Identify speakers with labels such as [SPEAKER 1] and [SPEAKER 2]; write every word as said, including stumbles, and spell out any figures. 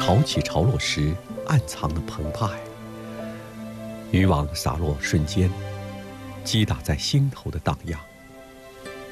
[SPEAKER 1] 潮起潮落时暗藏的澎湃。渔网洒落瞬间，击打在心头的荡漾。